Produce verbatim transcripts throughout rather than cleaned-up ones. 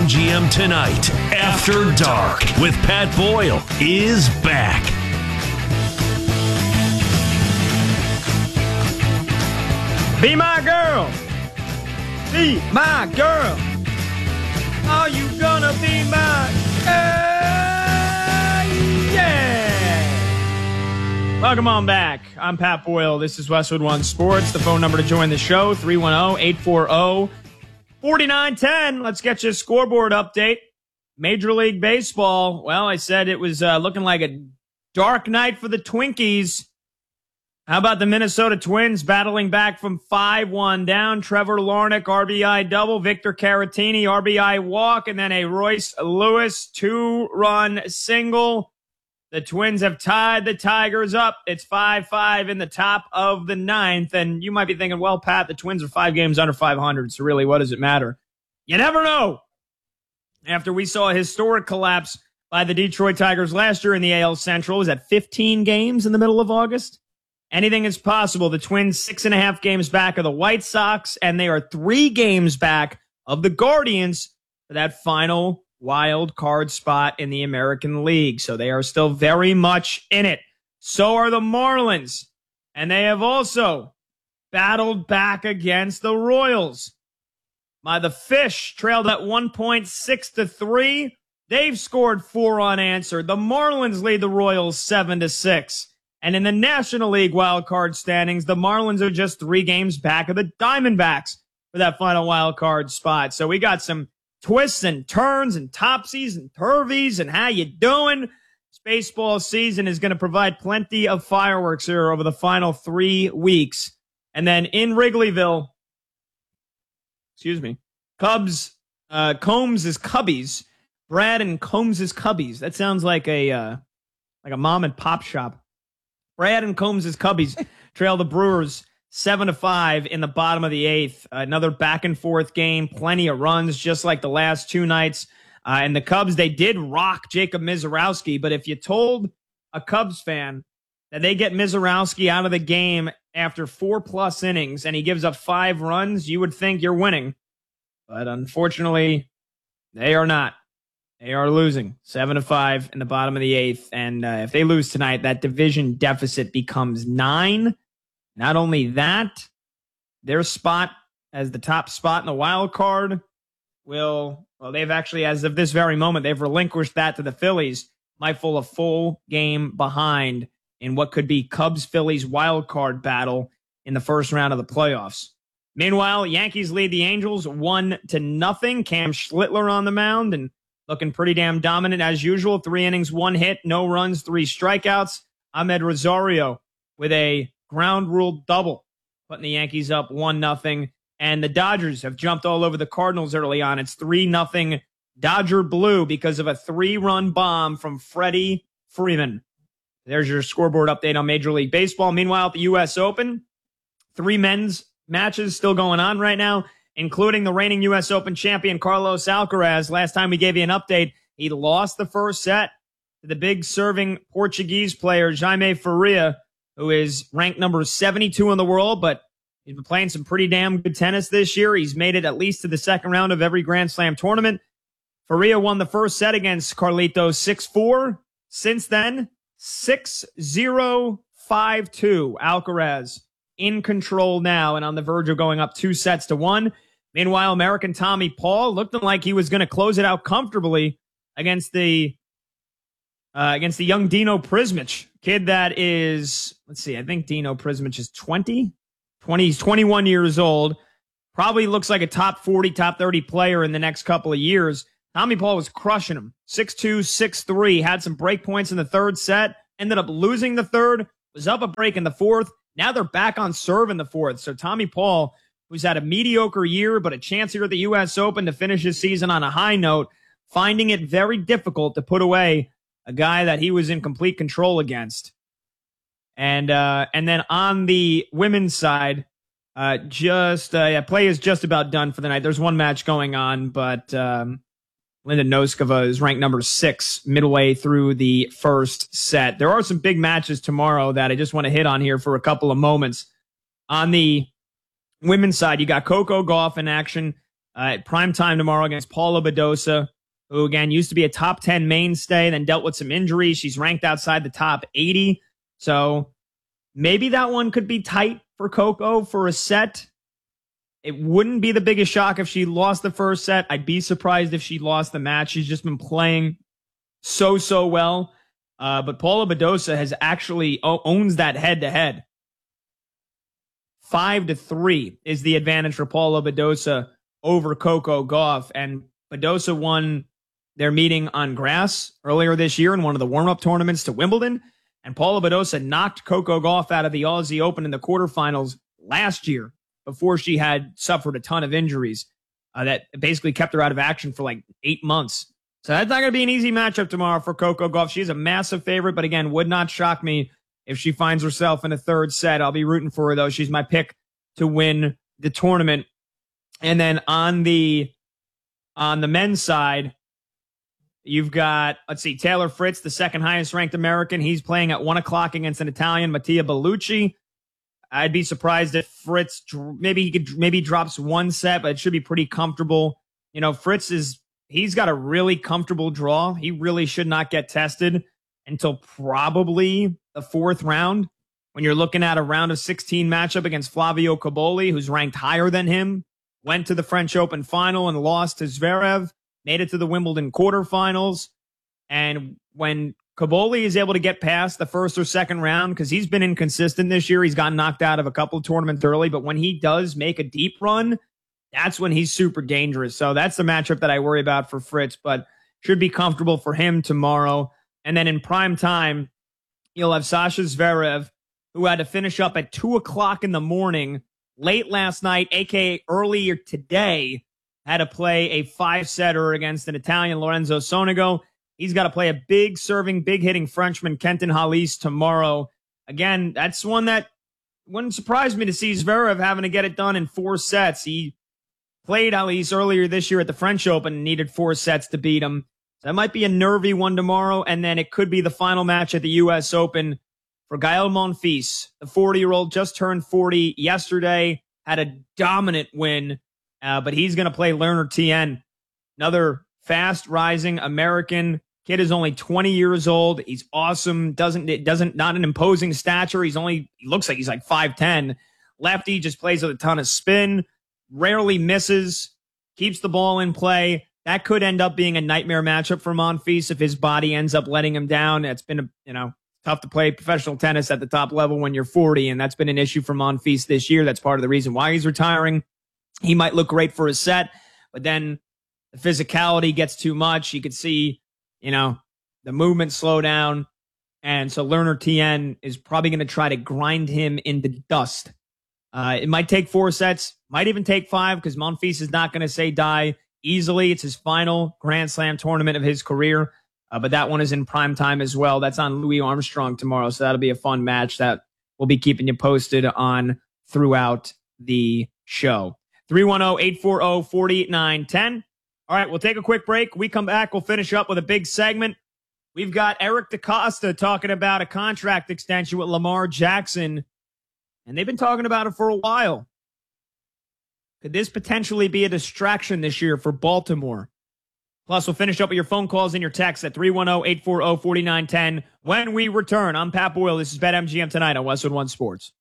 G M tonight. After Dark with Pat Boyle is back. Be my girl. Be my girl. Are you gonna be my girl? Yeah. Welcome on back. I'm Pat Boyle. This is Westwood One Sports. The phone number to join the show, three one zero, eight four zero, four nine one zero. Let's get you a scoreboard update. Major League Baseball. Well, I said it was uh, looking like a dark night for the Twinkies. How about the Minnesota Twins battling back from five one down? Trevor Larnach, R B I double. Victor Caratini, R B I walk. And then a Royce Lewis two-run single. The Twins have tied the Tigers up. It's five five in the top of the ninth. And you might be thinking, well, Pat, the Twins are five games under five hundred, so really, what does it matter? You never know. After we saw a historic collapse by the Detroit Tigers last year in the A L Central, was that fifteen games in the middle of August? Anything is possible. The Twins six and a half games back of the White Sox, and they are three games back of the Guardians for that final wild card spot in the American League. So they are still very much in it. So are the Marlins, and they have also battled back against the Royals. My the Fish trailed at one point six to three. They've scored four unanswered. The Marlins lead the Royals seven to six. And in the National League wildcard standings, the Marlins are just three games back of the Diamondbacks for that final wildcard spot. So we got some twists and turns and topsies and turvies and how you doing. This baseball season is going to provide plenty of fireworks here over the final three weeks. And then in Wrigleyville, excuse me, Cubs, uh, Combs is Cubbies. Brad and Combs is Cubbies. That sounds like a, uh, like a mom and pop shop. Brad and Combs' Cubbies trail the Brewers seven to five in the bottom of the eighth. Another back and forth game, plenty of runs, just like the last two nights. Uh, and the Cubs, they did rock Jacob Mizorowski, but if you told a Cubs fan that they get Mizorowski out of the game after four plus innings and he gives up five runs, you would think you're winning. But unfortunately, they are not. They are losing seven to five in the bottom of the eighth. And uh, if they lose tonight, that division deficit becomes nine. Not only that, their spot as the top spot in the wild card will, well, they've actually, as of this very moment, they've relinquished that to the Phillies. Might fall a full game behind in what could be Cubs-Phillies wild card battle in the first round of the playoffs. Meanwhile, Yankees lead the Angels one to nothing. Cam Schlittler on the mound and looking pretty damn dominant as usual. Three innings, one hit, no runs, three strikeouts. Ahmed Rosario with a ground rule double, putting the Yankees up one nothing. And the Dodgers have jumped all over the Cardinals early on. It's three nothing Dodger Blue because of a three-run bomb from Freddie Freeman. There's your scoreboard update on Major League Baseball. Meanwhile, at the U S Open, three men's matches still going on right now, including the reigning U S Open champion Carlos Alcaraz. Last time we gave you an update, he lost the first set to the big serving Portuguese player, Jaime Faria, who is ranked number seventy-two in the world, but he's been playing some pretty damn good tennis this year. He's made it at least to the second round of every Grand Slam tournament. Faria won the first set against Carlitos six four. Since then, six zero, five two. Alcaraz in control now and on the verge of going up two sets to one. Meanwhile, American Tommy Paul looked like he was going to close it out comfortably against the uh, against the young Dino Prismic, kid that is, let's see, I think Dino Prismic is twenty, twenty, he's twenty-one years old. Probably looks like a top forty, top thirty player in the next couple of years. Tommy Paul was crushing him. six two, six three, had some break points in the third set, ended up losing the third, was up a break in the fourth. Now they're back on serve in the fourth. So Tommy Paul, who's had a mediocre year, but a chance here at the U S Open to finish his season on a high note, finding it very difficult to put away a guy that he was in complete control against. And uh, and then on the women's side, uh, just uh, yeah, play is just about done for the night. There's one match going on, but um, Linda Noskova is ranked number six midway through the first set. There are some big matches tomorrow that I just want to hit on here for a couple of moments. On the women's side, you got Coco Gauff in action. Uh, uh, at prime time tomorrow against Paula Badosa, who, again, used to be a top ten mainstay, then dealt with some injuries. She's ranked outside the top eighty. So maybe that one could be tight for Coco for a set. It wouldn't be the biggest shock if she lost the first set. I'd be surprised if she lost the match. She's just been playing so, so well. Uh, but Paula Badosa has actually o- owns that head-to-head. Five to three is the advantage for Paula Badosa over Coco Gauff. And Badosa won their meeting on grass earlier this year in one of the warm-up tournaments to Wimbledon. And Paula Badosa knocked Coco Gauff out of the Aussie Open in the quarterfinals last year before she had suffered a ton of injuries uh, that basically kept her out of action for like eight months. So that's not going to be an easy matchup tomorrow for Coco Gauff. She's a massive favorite, but again, would not shock me if she finds herself in a third set. I'll be rooting for her, though. She's my pick to win the tournament. And then on the on the men's side, you've got, let's see, Taylor Fritz, the second highest ranked American. He's playing at one o'clock against an Italian, Mattia Bellucci. I'd be surprised if Fritz, maybe he could, maybe drops one set, but it should be pretty comfortable. You know, Fritz is, he's got a really comfortable draw. He really should not get tested until probably the fourth round, when you're looking at a round of sixteen matchup against Flavio Cobolli, who's ranked higher than him, went to the French Open final and lost to Zverev, made it to the Wimbledon quarterfinals. And when Cobolli is able to get past the first or second round, because he's been inconsistent this year, he's gotten knocked out of a couple of tournaments early, but when he does make a deep run, that's when he's super dangerous. So that's the matchup that I worry about for Fritz, but should be comfortable for him tomorrow. And then in prime time, you'll have Sasha Zverev, who had to finish up at two o'clock in the morning, late last night, a k a earlier today, had to play a five-setter against an Italian, Lorenzo Sonego. He's got to play a big serving, big hitting Frenchman, Kenton Halys, tomorrow. Again, that's one that wouldn't surprise me to see Zverev having to get it done in four sets. He played Halys earlier this year at the French Open and needed four sets to beat him. So that might be a nervy one tomorrow, and then it could be the final match at the U S Open for Gael Monfils. The forty-year-old just turned forty yesterday, had a dominant win, uh, but he's going to play Lerner T N, another fast-rising American. Kid is only twenty years old. He's awesome. Doesn't it doesn't not an imposing stature. He's only he looks like he's like five ten. Lefty, just plays with a ton of spin, rarely misses, keeps the ball in play. That could end up being a nightmare matchup for Monfils if his body ends up letting him down. It's been a, you know, tough to play professional tennis at the top level when you're forty, and that's been an issue for Monfils this year. That's part of the reason why he's retiring. He might look great for his set, but then the physicality gets too much. You could see, you know, the movement slow down. And so Lerner T N is probably going to try to grind him into dust. Uh, it might take four sets, might even take five, because Monfils is not going to say die easily. It's his final Grand Slam tournament of his career. Uh, but that one is in prime time as well. That's on Louis Armstrong tomorrow. So that'll be a fun match that we'll be keeping you posted on throughout the show. three one zero, eight four zero, four nine one zero. All right, we'll take a quick break. We come back, we'll finish up with a big segment. We've got Eric DaCosta talking about a contract extension with Lamar Jackson, and they've been talking about it for a while. Could this potentially be a distraction this year for Baltimore? Plus, we'll finish up with your phone calls and your texts at three one zero, eight four zero, four nine one zero when we return. I'm Pat Boyle. This is BetMGM Tonight on Westwood One Sports.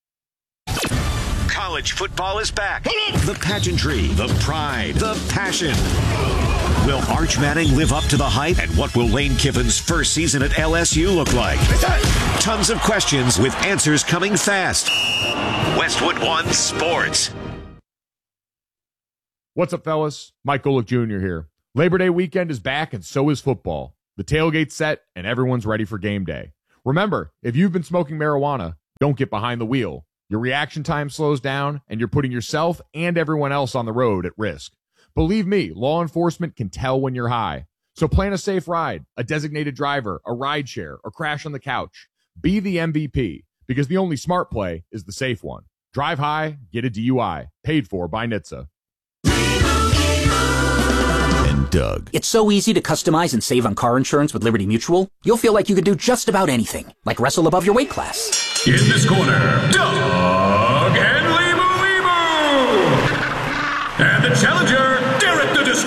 College football is back. The pageantry, the pride, the passion. Will Arch Manning live up to the hype? And what will Lane Kiffin's first season at L S U look like? Tons of questions with answers coming fast. Westwood One Sports. What's up, fellas? Mike Golick Junior here. Labor Day weekend is back, and so is football. The tailgate's set, and everyone's ready for game day. Remember, if you've been smoking marijuana, don't get behind the wheel. Your reaction time slows down, and you're putting yourself and everyone else on the road at risk. Believe me, law enforcement can tell when you're high. So plan a safe ride, a designated driver, a ride share, or crash on the couch. Be the M V P, because the only smart play is the safe one. Drive high, get a D U I. Paid for by N H T S A. And Doug. It's so easy to customize and save on car insurance with Liberty Mutual. You'll feel like you could do just about anything, like wrestle above your weight class. In this corner, Doug and Leemu Leemu. And the challenger,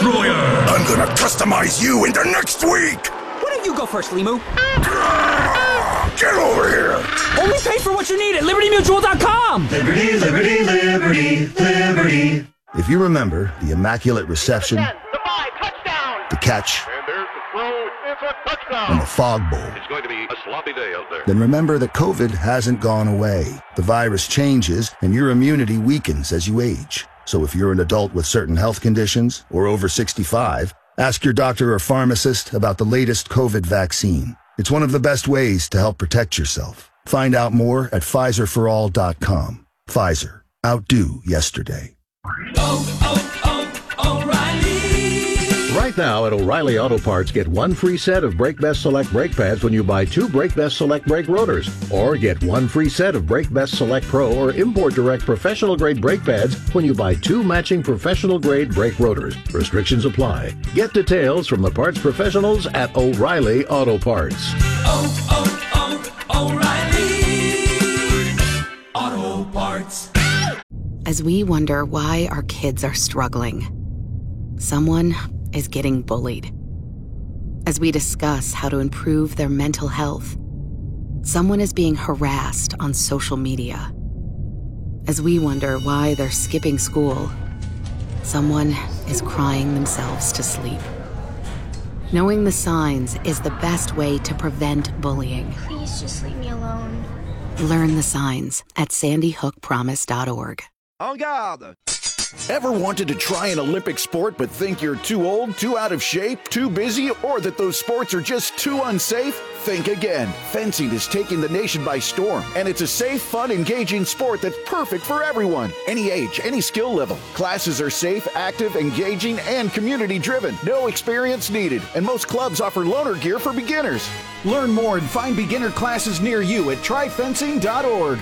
Destroyer! I'm gonna customize you into next week! Why don't you go first, Limu? Get over here! Only pay for what you need at Liberty Mutual dot com! Liberty, liberty, liberty, liberty. If you remember the immaculate reception, ten, the five, touchdown! the catch, And there's the throw, it's a touchdown! and the fog bowl, It's going to be a sloppy day out there. then remember that COVID hasn't gone away. The virus changes, and your immunity weakens as you age. So if you're an adult with certain health conditions or over sixty-five, ask your doctor or pharmacist about the latest COVID vaccine. It's one of the best ways to help protect yourself. Find out more at Pfizer for all dot com. Pfizer. Outdo yesterday. Oh, oh, oh, O'Reilly! Right now at O'Reilly Auto Parts, get one free set of Brake Best Select brake pads when you buy two Brake Best Select brake rotors. Or get one free set of Brake Best Select Pro or Import Direct professional grade brake pads when you buy two matching professional grade brake rotors. Restrictions apply. Get details from the parts professionals at O'Reilly Auto Parts. Oh, oh, oh, O'Reilly Auto Parts. As we wonder why our kids are struggling, someone is getting bullied. As we discuss how to improve their mental health, someone is being harassed on social media. As we wonder why they're skipping school, someone is crying themselves to sleep. Knowing the signs is the best way to prevent bullying. Please just leave me alone. Learn the signs at sandy hook promise dot org. En garde! Ever wanted to try an Olympic sport but think you're too old, too out of shape, too busy, or that those sports are just too unsafe? Think again. Fencing is taking the nation by storm, and it's a safe, fun, engaging sport that's perfect for everyone. Any age, any skill level. Classes are safe, active, engaging, and community-driven. No experience needed, and most clubs offer loaner gear for beginners. Learn more and find beginner classes near you at try fencing dot org.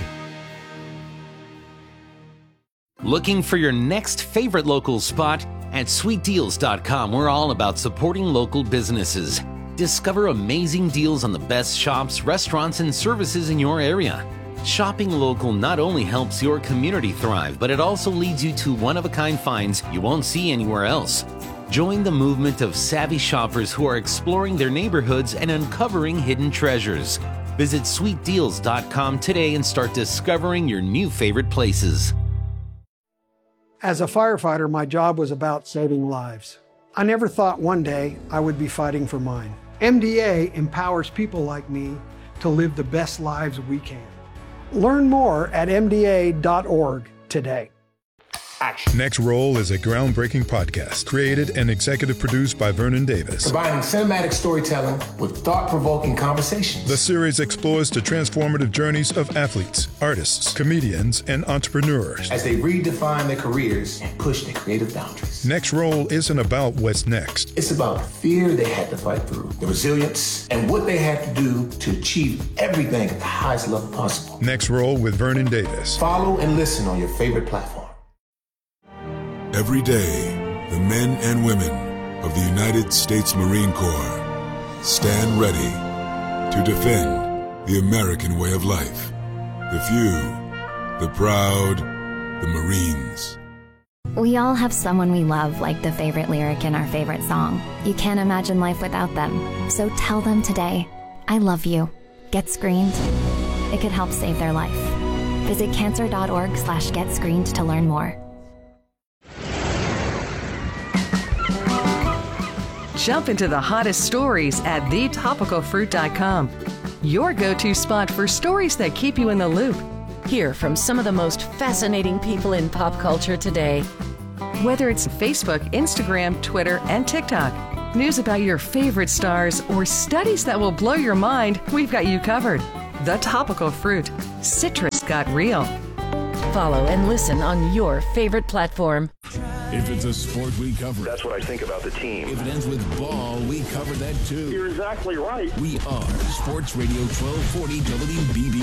Looking for your next favorite local spot? At sweet deals dot com, we're all about supporting local businesses. Discover amazing deals on the best shops, restaurants, and services in your area. Shopping local not only helps your community thrive, but it also leads you to one-of-a-kind finds you won't see anywhere else. Join the movement of savvy shoppers who are exploring their neighborhoods and uncovering hidden treasures. Visit sweet deals dot com today and start discovering your new favorite places. As a firefighter, my job was about saving lives. I never thought one day I would be fighting for mine. M D A empowers people like me to live the best lives we can. Learn more at M D A dot org today. Next Roll is a groundbreaking podcast created and executive produced by Vernon Davis. Combining cinematic storytelling with thought-provoking conversations. The series explores the transformative journeys of athletes, artists, comedians, and entrepreneurs as they redefine their careers and push their creative boundaries. Next Roll isn't about what's next. It's about the fear they had to fight through, the resilience, and what they had to do to achieve everything at the highest level possible. Next Roll with Vernon Davis. Follow and listen on your favorite platform. Every day, the men and women of the United States Marine Corps stand ready to defend the American way of life. The few, the proud, the Marines. We all have someone we love, like the favorite lyric in our favorite song. You can't imagine life without them. So tell them today, I love you. Get screened. It could help save their life. Visit cancer dot org slash get screened to learn more. Jump into the hottest stories at the topical fruit dot com. Your go-to spot for stories that keep you in the loop. Hear from some of the most fascinating people in pop culture today. Whether it's Facebook, Instagram, Twitter, and TikTok, news about your favorite stars, or studies that will blow your mind, we've got you covered. The Topical Fruit. Citrus got real. Follow and listen on your favorite platform. If it's a sport, we cover it. That's what I think about the team. If it ends with ball, we cover that too. You're exactly right. We are Sports Radio twelve forty W B B